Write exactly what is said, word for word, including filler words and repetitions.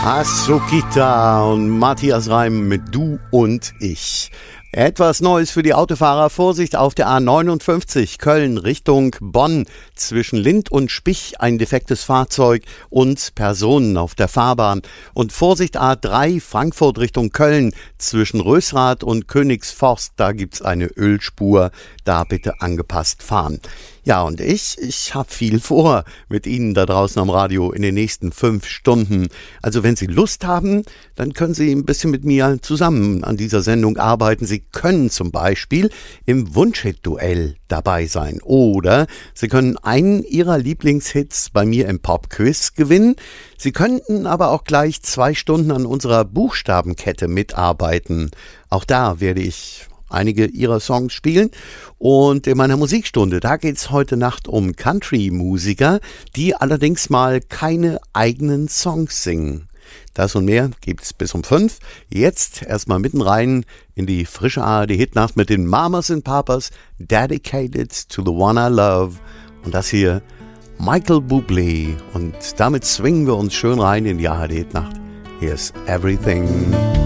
Asukita und Matthias Reim mit Du und Ich. Etwas Neues für die Autofahrer. Vorsicht auf der A neunundfünfzig Köln Richtung Bonn. Zwischen Lind und Spich ein defektes Fahrzeug und Personen auf der Fahrbahn. Und Vorsicht A drei Frankfurt Richtung Köln. Zwischen Rösrath und Königsforst, da gibt's eine Ölspur. Da bitte angepasst fahren. Ja, und ich, ich habe viel vor mit Ihnen da draußen am Radio in den nächsten fünf Stunden. Also wenn Sie Lust haben, dann können Sie ein bisschen mit mir zusammen an dieser Sendung arbeiten. Sie können zum Beispiel im Wunschhit-Duell dabei sein. Oder Sie können einen Ihrer Lieblingshits bei mir im Pop-Quiz gewinnen. Sie könnten aber auch gleich zwei Stunden an unserer Buchstabenkette mitarbeiten. Auch da werde ich einige ihrer Songs spielen. Und in meiner Musikstunde, da geht's heute Nacht um Country-Musiker, die allerdings mal keine eigenen Songs singen. Das und mehr gibt's bis um fünf. Jetzt erstmal mitten rein in die frische A R D-Hitnacht mit den Mamas and Papas, Dedicated to the One I Love. Und das hier Michael Bublé. Und damit swingen wir uns schön rein in die A R D-Hitnacht. Here's Everything.